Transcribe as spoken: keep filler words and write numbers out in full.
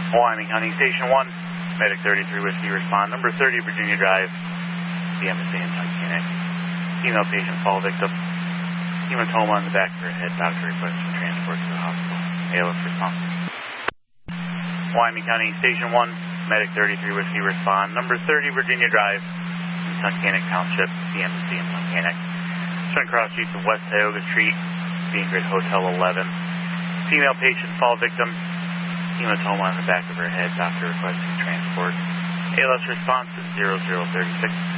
Wyoming County Station one, Medic thirty-three Whiskey, respond. Number thirty, Virginia Drive, the embassy in Tunkhannock. Female patient, fall victim. Hematoma on the back of her head. Doctor requesting transport to the hospital. A L S response. Wyoming County Station one, Medic thirty-three Whiskey, respond. Number thirty, Virginia Drive, in Tunkhannock Township, the embassy in Tunkhannock. Showing cross streets of West Tioga Street, Being Grid Hotel eleven. Female patient, fall victim. Hematoma on the back of her head. Doctor requesting transport. A L S response is zero zero three six.